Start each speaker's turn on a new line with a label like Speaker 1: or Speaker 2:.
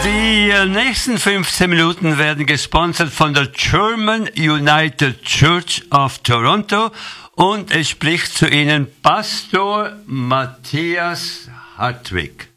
Speaker 1: Die nächsten 15 Minuten werden gesponsert von der German United Church of Toronto und es spricht zu Ihnen Pastor Matthias Hartwig.